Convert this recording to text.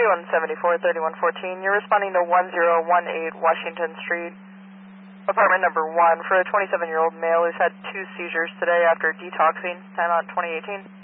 3174, 3114. You're responding to 1018 Washington Street, apartment number 1, for a 27-year-old male who's had 2 seizures today after detoxing, 10/2018.